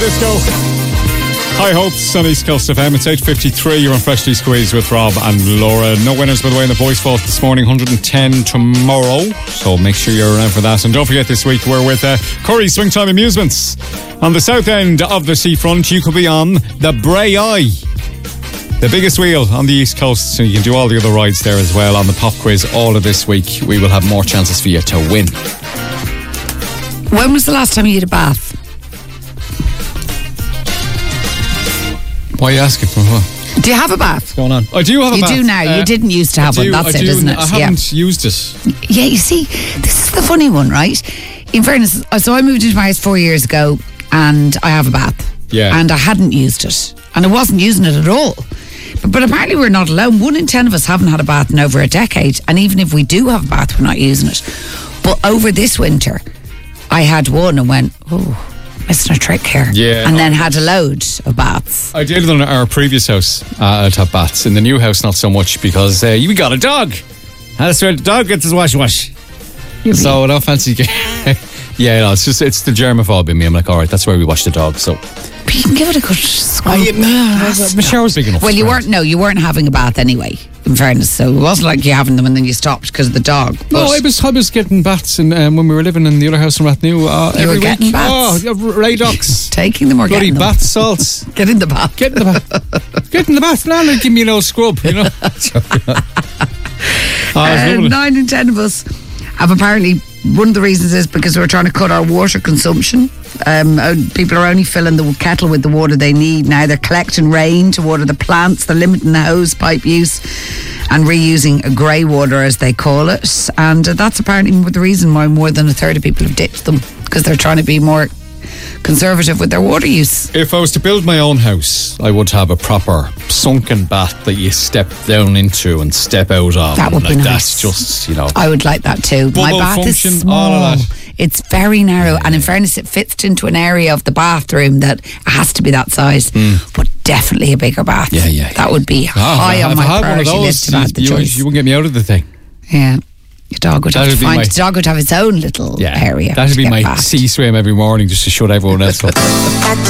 Disco. High hopes on East Coast FM. It's 8:53. You're on Freshly Squeezed with Rob and Laura. No winners, by the way, in the boys' vault this morning. 110 tomorrow. So make sure you're around for that. And don't forget, this week we're with Curry Swingtime Amusements. On the south end of the seafront, you could be on the Bray Eye, the biggest wheel on the East Coast. So you can do all the other rides there as well. On the pop quiz all of this week, we will have more chances for you to win. When was the last time you had a bath? Why are you asking for what? Do you have a bath? What's going on? I do have a bath. You do now. You didn't used to have one. That's it, isn't it? I haven't used it. Yeah, you see, this is the funny one, right? In fairness, so I moved into my house 4 years ago and I have a bath. Yeah. And I hadn't used it. And I wasn't using it at all. But apparently we're not alone. 1 in 10 of us haven't had a bath in over a decade. And even if we do have a bath, we're not using it. But over this winter, I had one and went, oh, missing a trick here. Yeah. And then had a load of baths. I did in our previous house. I'd have baths. In the new house, not so much because we got a dog. That's where the dog gets his wash. So I don't fancy. Yeah, no, it's the germaphobe in me. I'm like, all right, that's where we wash the dog. So. But you can give it a good scrub. My shower's big enough. Well, you weren't having a bath anyway, in fairness. So it wasn't like you having them and then you stopped because of the dog. No, I was getting baths when we were living in the other house in Rathnew every week. Getting baths? Oh, Radox. Taking them or bloody getting them? bath salts. Get in the bath. Get in the bath. Get in the bath. Now give me an old scrub, you know. 9 in 10 of us have apparently. One of the reasons is because we're trying to cut our water consumption. People are only filling the kettle with the water they need now. They're collecting rain to water the plants. They're limiting the hose pipe use and reusing grey water, as they call it. And that's apparently the reason why more than a third of people have ditched them, because they're trying to be more conservative with their water use. If I was to build my own house, I would have a proper sunken bath that you step down into and step out of. That would be nice. That's just, I would like that too. Bubble my bath function, is small. all of that. It's very narrow, and in fairness, it fits into an area of the bathroom that has to be that size. But definitely a bigger bath. Yeah. That would be high on my priority list to have the choice. You wouldn't get me out of the thing. Yeah. Your dog would the dog would have its own little area. That'd be my sea swim every morning just to shut everyone else up.